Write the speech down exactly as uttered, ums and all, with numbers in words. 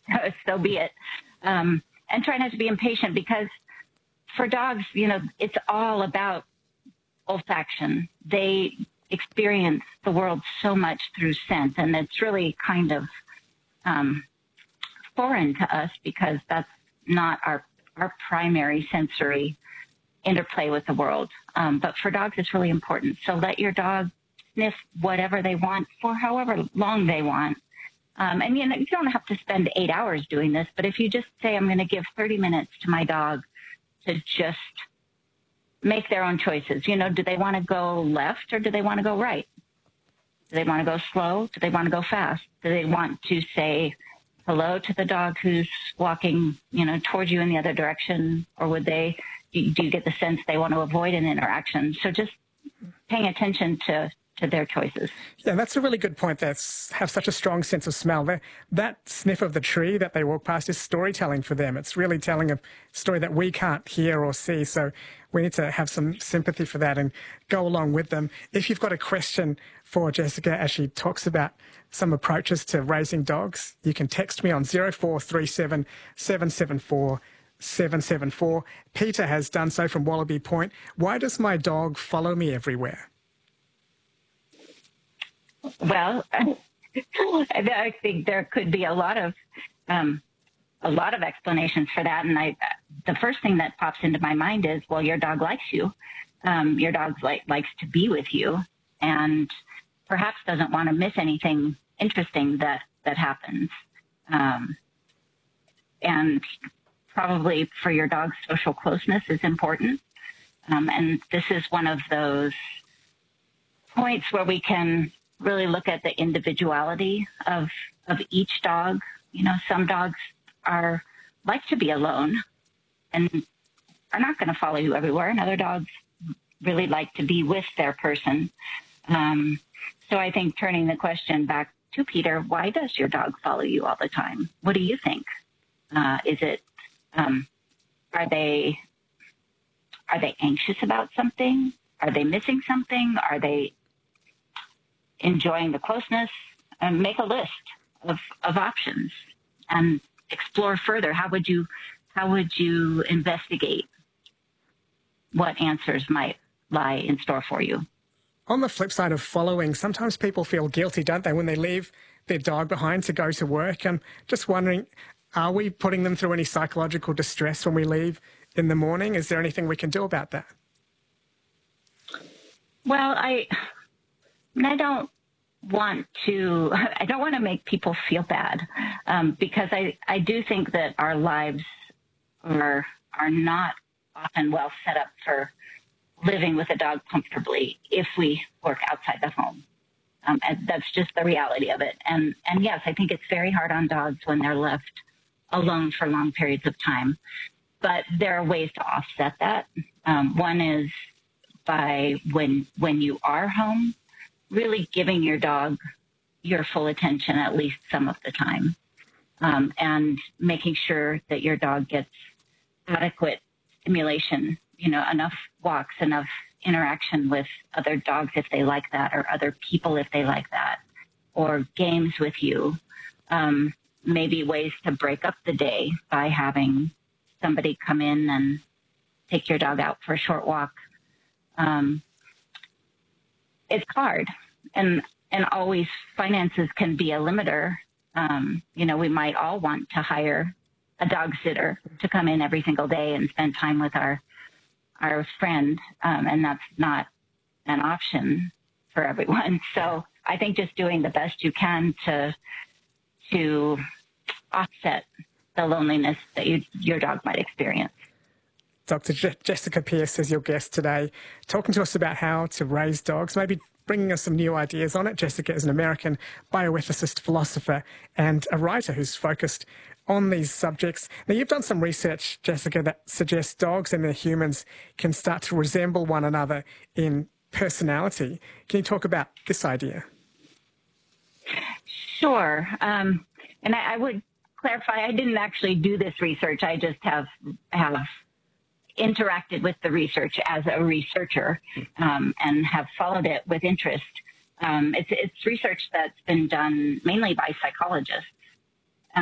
so be it. Um, and try not to be impatient, because for dogs, you know, it's all about olfaction. They experience the world so much through scent, and it's really kind of um, foreign to us, because that's not our our primary sensory interplay with the world. Um, but for dogs, it's really important. So let your dog sniff whatever they want for however long they want. Um, and you know, you don't have to spend eight hours doing this, but if you just say, I'm going to give thirty minutes to my dog to just make their own choices. You know, do they want to go left or do they want to go right? Do they want to go slow? Do they want to go fast? Do they want to say hello to the dog who's walking, you know, towards you in the other direction? Or would they, do you get the sense they want to avoid an interaction? So just paying attention to, to their choices. Yeah, that's a really good point. They have such a strong sense of smell. That, that sniff of the tree that they walk past is storytelling for them. It's really telling a story that we can't hear or see. So we need to have some sympathy for that and go along with them. If you've got a question for Jessica as she talks about some approaches to raising dogs, you can text me on zero four three seven, seven seven four, seven seven four. Peter has done so from Wallaby Point. Why does my dog follow me everywhere? Well, I think there could be a lot of um, a lot of explanations for that. And I, the first thing that pops into my mind is, well, your dog likes you. Um, your dog like, likes to be with you, and perhaps doesn't want to miss anything interesting that that happens. Um, and probably for your dog's social closeness is important. Um, and this is one of those points where we can really look at the individuality of of each dog. You know, some dogs are like to be alone and are not going to follow you everywhere, and other dogs really like to be with their person. Um, so I think turning the question back to Peter, why does your dog follow you all the time? What do you think? Uh, is it, um, are they, are they anxious about something? Are they missing something? Are they enjoying the closeness? And make a list of, of options and explore further. How would you, how would you investigate what answers might lie in store for you? On the flip side of following, sometimes people feel guilty, don't they, when they leave their dog behind to go to work? I'm just wondering, are we putting them through any psychological distress when we leave in the morning? Is there anything we can do about that? Well, I, I don't want to, I don't want to make people feel bad, um, because I, I do think that our lives are, are not often well set up for living with a dog comfortably if we work outside the home. Um, and that's just the reality of it. And, and yes, I think it's very hard on dogs when they're left alone for long periods of time. But there are ways to offset that. Um, one is by when, when you are home, really giving your dog your full attention at least some of the time, um, and making sure that your dog gets adequate stimulation, you know, enough walks, enough interaction with other dogs if they like that, or other people if they like that, or games with you. Um, maybe ways to break up the day by having somebody come in and take your dog out for a short walk. Um, it's hard, and and always finances can be a limiter. Um, you know, we might all want to hire a dog sitter to come in every single day and spend time with our our friend, um, and that's not an option for everyone. So I think just doing the best you can to to offset the loneliness that you, your dog might experience. Doctor Je- Jessica Pearce is your guest today, talking to us about how to raise dogs, maybe bringing us some new ideas on it. Jessica is an American bioethicist, philosopher, and a writer who's focused on these subjects. Now, you've done some research, Jessica, that suggests dogs and their humans can start to resemble one another in personality. Can you talk about this idea? Sure. Um, and I, I would clarify, I didn't actually do this research. I just have have interacted with the research as a researcher, um, and have followed it with interest. Um, it's, it's research that's been done mainly by psychologists.